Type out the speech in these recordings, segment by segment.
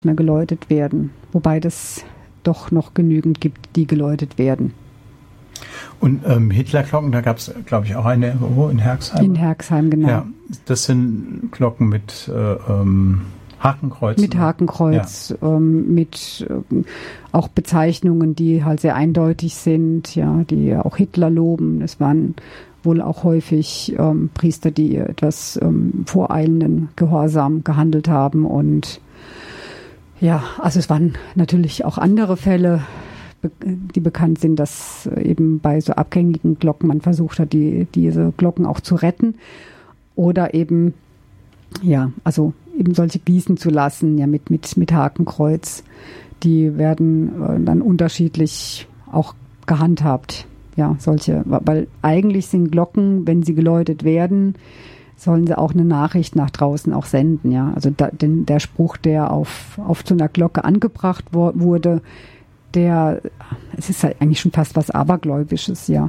mehr geläutet werden. Wobei das doch noch genügend gibt, die geläutet werden. Und Hitlerglocken, da gab es, glaube ich, auch eine in Herxheim. In Herxheim, genau. Ja, das sind Glocken mit Hakenkreuz. Mit Hakenkreuz, ja. Mit auch Bezeichnungen, die halt sehr eindeutig sind, ja, die auch Hitler loben. Es waren wohl auch häufig Priester, die etwas voreilenden Gehorsam gehandelt haben. Und ja, also es waren natürlich auch andere Fälle, die bekannt sind, dass eben bei so abgängigen Glocken man versucht hat, diese Glocken auch zu retten oder eben, ja, also eben solche gießen zu lassen, ja, mit Hakenkreuz. Die werden dann unterschiedlich auch gehandhabt, ja, solche, weil eigentlich sind Glocken, wenn sie geläutet werden, sollen sie auch eine Nachricht nach draußen auch senden, ja. Also denn der Spruch, der auf so einer Glocke angebracht wurde, es ist halt eigentlich schon fast was Abergläubisches, ja,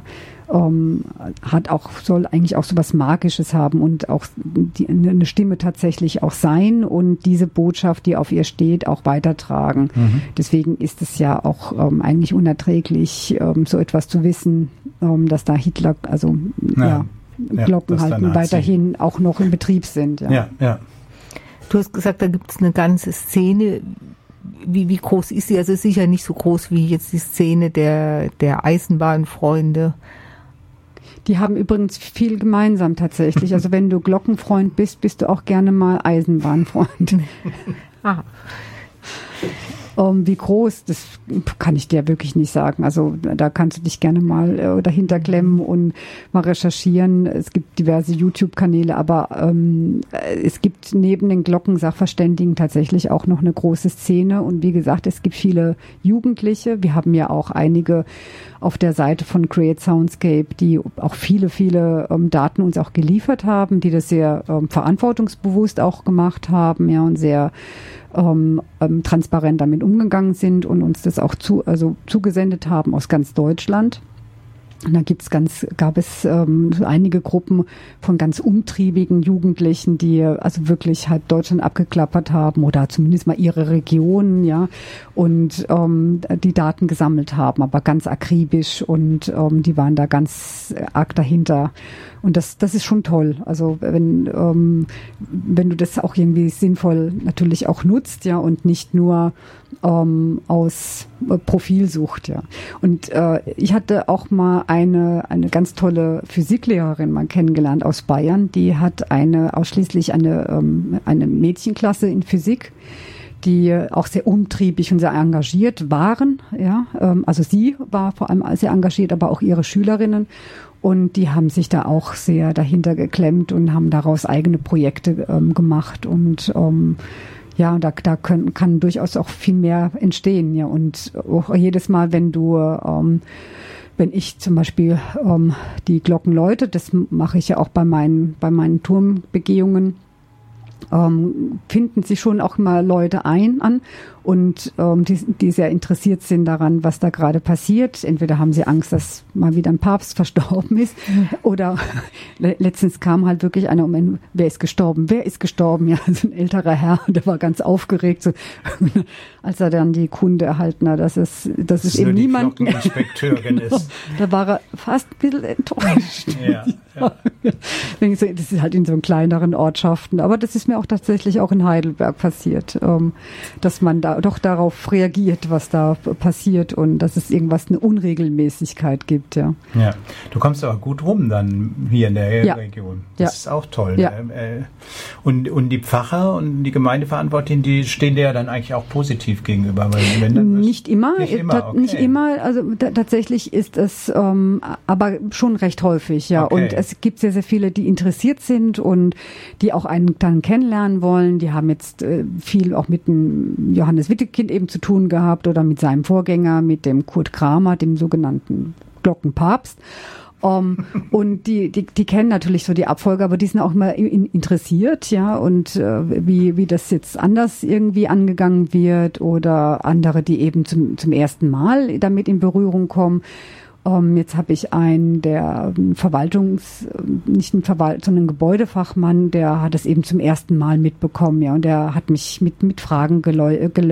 soll eigentlich auch so was Magisches haben und auch eine Stimme tatsächlich auch sein und diese Botschaft, die auf ihr steht, auch weitertragen. Mhm. Deswegen ist es ja auch eigentlich unerträglich, so etwas zu wissen, dass da Hitler, also Glocken halt weiterhin auch noch in Betrieb sind. Ja. Ja. Du hast gesagt, da gibt es eine ganze Szene. Wie groß ist sie? Also sicher nicht so groß wie jetzt die Szene der Eisenbahnfreunde. Die haben übrigens viel gemeinsam tatsächlich. Also wenn du Glockenfreund bist, bist du auch gerne mal Eisenbahnfreund. Ah. Wie groß, das kann ich dir wirklich nicht sagen. Also da kannst du dich gerne mal dahinter klemmen und mal recherchieren. Es gibt diverse YouTube-Kanäle, aber es gibt neben den Glockensachverständigen tatsächlich auch noch eine große Szene. Und wie gesagt, es gibt viele Jugendliche. Wir haben ja auch einige auf der Seite von Create Soundscape, die auch viele Daten uns auch geliefert haben, die das sehr verantwortungsbewusst auch gemacht haben, ja, und sehr transparent damit umgegangen sind und uns das auch zugesendet haben aus ganz Deutschland. Und da gab es einige Gruppen von ganz umtriebigen Jugendlichen, die also wirklich halt Deutschland abgeklappert haben oder zumindest mal ihre Region, ja, und die Daten gesammelt haben, aber ganz akribisch und die waren da ganz arg dahinter. Und das ist schon toll. Also wenn du das auch irgendwie sinnvoll natürlich auch nutzt, ja, und nicht nur aus Profilsucht, ja. Und ich hatte auch mal eine ganz tolle Physiklehrerin mal kennengelernt aus Bayern. Die hat ausschließlich eine Mädchenklasse in Physik, die auch sehr umtriebig und sehr engagiert waren, ja. Also sie war vor allem sehr engagiert, aber auch ihre Schülerinnen. Und die haben sich da auch sehr dahinter geklemmt und haben daraus eigene Projekte gemacht. Und da kann durchaus auch viel mehr entstehen. Ja. Und auch jedes Mal, wenn ich zum Beispiel die Glocken läute, das mache ich ja auch bei meinen Turmbegehungen, finden sich schon auch mal Leute an und die sehr interessiert sind daran, was da gerade passiert. Entweder haben sie Angst, dass mal wieder ein Papst verstorben ist oder letztens kam halt wirklich einer wer ist gestorben? Ja, so ein älterer Herr, der war ganz aufgeregt, so, als er dann die Kunde erhalten hat, dass es eben niemand Glockeninspekteurin ist. Da war er fast ein bisschen enttäuscht. Ja. Das ist halt in so kleineren Ortschaften, aber das ist mir auch tatsächlich auch in Heidelberg passiert, dass man da doch darauf reagiert, was da passiert und dass es eine Unregelmäßigkeit gibt, ja. Ja, du kommst aber gut rum dann hier in der Region. Das ist auch toll. Ja. Und die Pfarrer und die Gemeindeverantwortlichen, die stehen dir ja dann eigentlich auch positiv gegenüber. Weil nicht immer. Okay. Nicht immer, also tatsächlich ist es aber schon recht häufig, ja. Okay. Und es gibt sehr, sehr viele, die interessiert sind und die auch einen dann kennenlernen wollen. Die haben jetzt viel auch mit dem Johannes Wittekind eben zu tun gehabt oder mit seinem Vorgänger, mit dem Kurt Kramer, dem sogenannten Glockenpapst. Und die kennen natürlich so die Abfolge, aber die sind auch immer interessiert, ja, und wie das jetzt anders irgendwie angegangen wird oder andere, die eben zum ersten Mal damit in Berührung kommen. Jetzt habe ich einen, der sondern Gebäudefachmann, der hat es eben zum ersten Mal mitbekommen, ja, und der hat mich mit Fragen gelöchert,